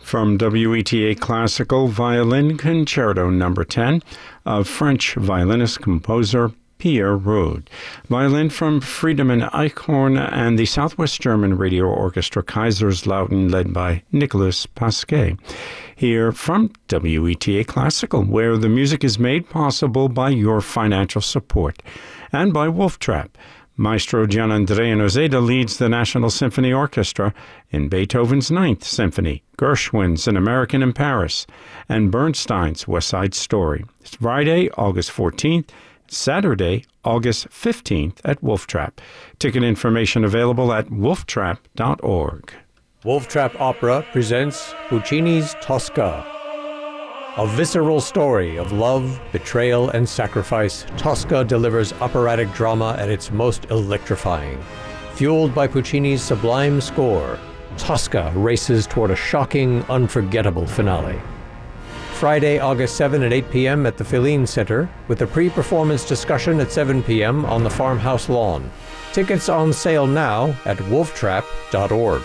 From WETA Classical Violin Concerto No. 10 of French violinist-composer Pierre Rode. Violin from Friedemann Eichhorn and the Southwest German Radio Orchestra Kaiserslautern, led by Nicolas Pasquet. Here from WETA Classical, where the music is made possible by your financial support, and by Wolf Trap. Maestro Gianandrea Noseda leads the National Symphony Orchestra in Beethoven's Ninth Symphony, Gershwin's An American in Paris, and Bernstein's West Side Story. It's Friday, August 14th, Saturday, August 15th at Wolf Trap. Ticket information available at wolftrap.org. Wolf Trap Opera presents Puccini's Tosca. A visceral story of love, betrayal, and sacrifice, Tosca delivers operatic drama at its most electrifying. Fueled by Puccini's sublime score, Tosca races toward a shocking, unforgettable finale. Friday, August 7 at 8 p.m. at the Filin Center, with a pre-performance discussion at 7 p.m. on the farmhouse lawn. Tickets on sale now at wolftrap.org.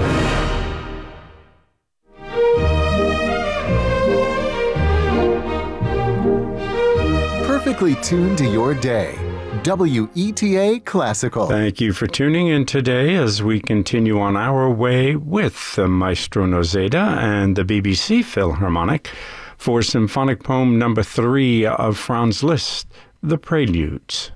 Perfectly tuned to your day. WETA Classical. Thank you for tuning in today as we continue on our way with Maestro Noseda and the BBC Philharmonic for Symphonic Poem No. 3 of Franz Liszt, The Preludes.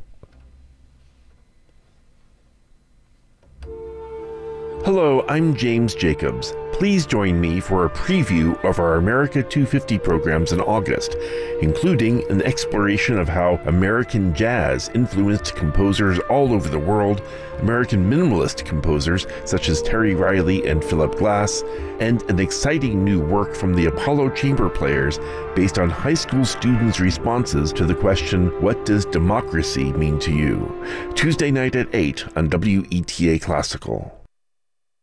Hello, I'm James Jacobs. Please join me for a preview of our America 250 programs in August, including an exploration of how American jazz influenced composers all over the world, American minimalist composers such as Terry Riley and Philip Glass, and an exciting new work from the Apollo Chamber Players based on high school students' responses to the question, "What does democracy mean to you?" Tuesday night at 8 on WETA Classical.